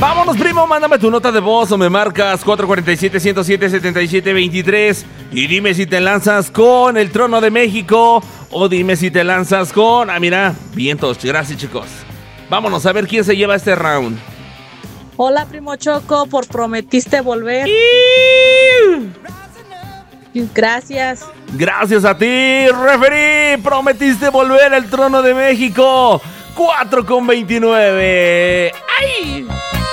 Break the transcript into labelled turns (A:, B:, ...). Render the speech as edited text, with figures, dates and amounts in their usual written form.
A: Vámonos, primo, mándame tu nota de voz o me marcas 447-107-7723 y dime si te lanzas con el Trono de México o dime si te lanzas con... mira, vientos, gracias, chicos. Vámonos a ver quién se lleva este round.
B: Hola, primo Choco, por prometiste volver. Gracias.
A: Gracias a ti, referí. Prometiste volver al Trono de México. 4:29. ¡Ay!